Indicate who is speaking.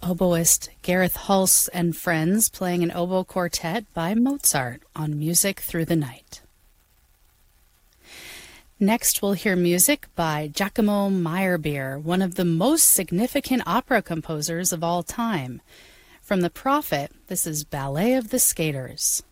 Speaker 1: oboist Gareth Hulse and Friends playing an oboe quartet by Mozart on Music Through the Night. Next, we'll hear music by Giacomo Meyerbeer, one of the most significant opera composers of all time. From The Prophet, this is Ballet of the Skaters.